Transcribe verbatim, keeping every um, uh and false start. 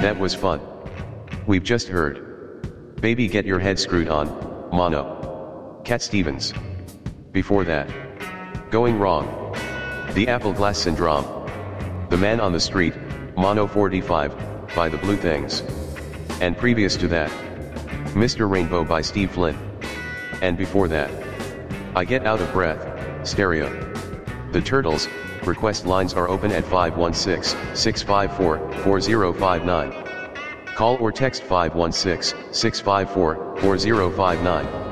That was fun. We've just heard Baby Get Your Head Screwed On, Mono. Cat Stevens. Before that, Going Wrong. The Apple Glass Syndrome. The Man on the Street, Mono forty-five, by the Blue Things. And previous to that, Mister Rainbow by Steve Flynn. And before that, I Get Out of Breath, Stereo. The Turtles. Request lines are open at five one six, six five four, four zero five nine. Call or text five one six, six five four, four zero five nine.